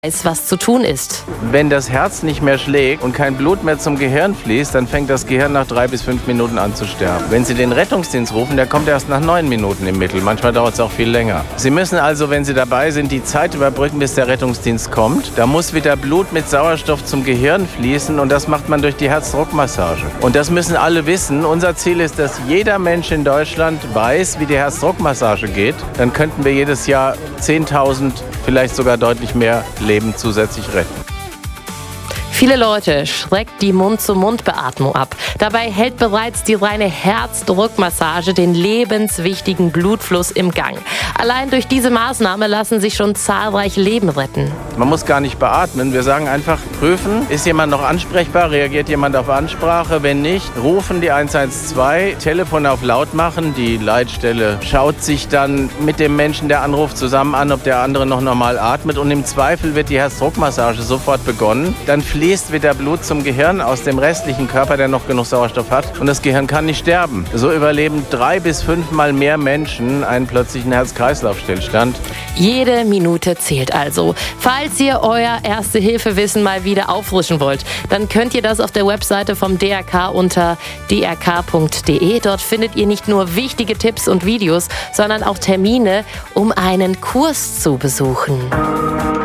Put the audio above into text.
weiß, was zu tun ist. Wenn das Herz nicht mehr schlägt und kein Blut mehr zum Gehirn fließt, dann fängt das Gehirn nach 3 bis 5 Minuten an zu sterben. Wenn Sie den Rettungsdienst rufen, der kommt erst nach 9 Minuten im Mittel. Manchmal dauert es auch viel länger. Sie müssen also, wenn Sie dabei sind, die Zeit überbrücken, bis der Rettungsdienst kommt. Da muss wieder Blut mit Sauerstoff zum Gehirn fließen und das macht man durch die Herzdruckmassage. Und das müssen alle wissen. Unser Ziel ist, dass jeder Mensch in Deutschland weiß, wie die Herzdruckmassage geht. Dann könnten wir jedes Jahr 10.000, vielleicht sogar deutlich mehr Leben zusätzlich retten. Viele Leute schreckt die Mund-zu-Mund-Beatmung ab. Dabei hält bereits die reine Herzdruckmassage den lebenswichtigen Blutfluss im Gang. Allein durch diese Maßnahme lassen sich schon zahlreiche Leben retten. Man muss gar nicht beatmen. Wir sagen einfach, prüfen, ist jemand noch ansprechbar, reagiert jemand auf Ansprache? Wenn nicht, rufen die 112, Telefon auf laut machen. Die Leitstelle schaut sich dann mit dem Menschen, der anruft, zusammen an, ob der andere noch normal atmet. Und im Zweifel wird die Herzdruckmassage sofort begonnen. Dann fließt wieder Blut zum Gehirn aus dem restlichen Körper, der noch genug Sauerstoff hat. Und das Gehirn kann nicht sterben. So überleben 3 bis 5 Mal mehr Menschen einen plötzlichen Herz-Kreislauf-Stillstand. Jede Minute zählt also. Falls ihr euer Erste-Hilfe-Wissen mal wieder auffrischen wollt, dann könnt ihr das auf der Webseite vom DRK unter drk.de. Dort findet ihr nicht nur wichtige Tipps und Videos, sondern auch Termine, um einen Kurs zu besuchen.